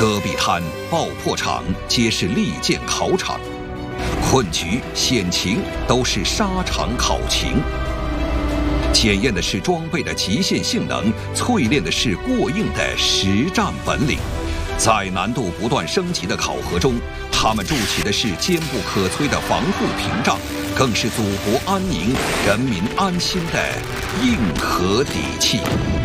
戈壁滩、爆破场皆是利剑考场，困局、险情都是沙场考情。检验的是装备的极限性能，淬炼的是过硬的实战本领。在难度不断升级的考核中，他们筑起的是坚不可摧的防护屏障，更是祖国安宁、人民安心的硬核底气。